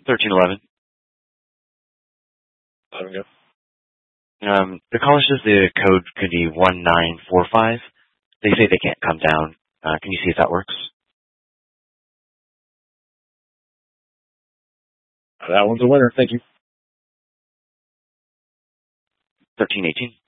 1311. Let him go. The caller says the code could be 1945. They say they can't come down. Can you see if that works? That one's a winner. Thank you. 1318.